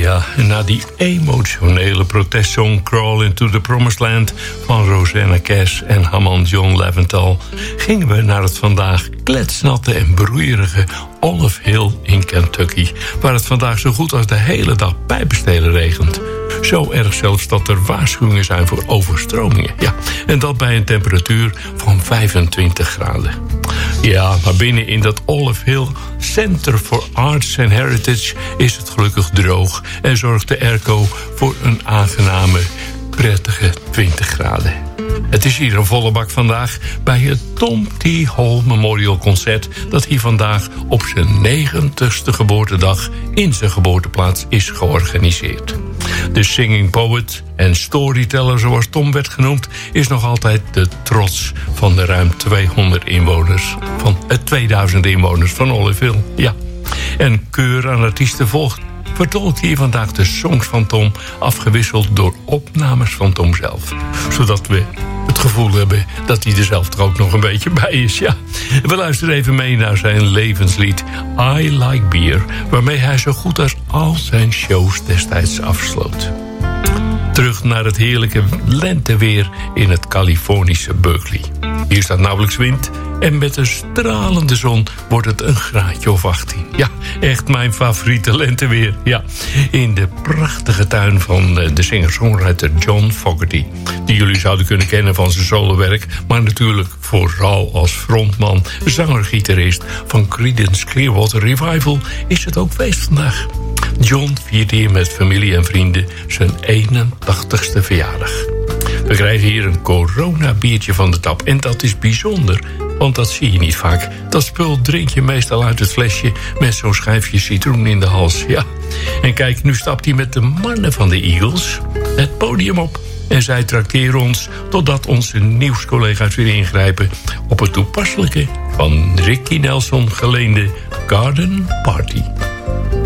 Ja, en na die emotionele protestsong Crawl into the Promised Land van Rosanna Cash en Hammond John Leventhal gingen we naar het vandaag kletsnatte en broeierige Olive Hill in Kentucky, waar het vandaag zo goed als de hele dag pijpenstelen regent. Zo erg zelfs dat er waarschuwingen zijn voor overstromingen. Ja, en dat bij een temperatuur van 25 graden. Ja, maar binnen in dat Olive Hill Center for Arts and Heritage is het gelukkig droog en zorgt de airco voor een aangename, prettige 20 graden. Het is hier een volle bak vandaag bij het Tom T. Hall Memorial Concert dat hier vandaag op zijn 90ste geboortedag in zijn geboorteplaats is georganiseerd. De singing poet en storyteller, zoals Tom werd genoemd, is nog altijd de trots van de ruim 2000 inwoners van Olive Hill. Ja. En keur aan artiesten volgt vertolkt hier vandaag de songs van Tom, afgewisseld door opnames van Tom zelf. Zodat we het gevoel hebben dat hij er zelf er ook nog een beetje bij is. Ja. We luisteren even mee naar zijn levenslied I Like Beer, waarmee hij zo goed als al zijn shows destijds afsloot. Terug naar het heerlijke lenteweer in het Californische Berkeley. Hier staat nauwelijks wind en met een stralende zon wordt het een graadje of 18. Ja, echt mijn favoriete lenteweer. Ja, in de prachtige tuin van de singer-songwriter John Fogerty, die jullie zouden kunnen kennen van zijn solowerk, maar natuurlijk vooral als frontman, zanger-gitarist van Creedence Clearwater Revival, is het ook feest vandaag. John viert hier met familie en vrienden zijn 81ste verjaardag. We krijgen hier een corona-biertje van de tap. En dat is bijzonder, want dat zie je niet vaak. Dat spul drink je meestal uit het flesje met zo'n schijfje citroen in de hals. Ja. En kijk, nu stapt hij met de mannen van de Eagles het podium op. En zij trakteren ons totdat onze nieuwscollega's weer ingrijpen op het toepasselijke van Ricky Nelson geleende Garden Party.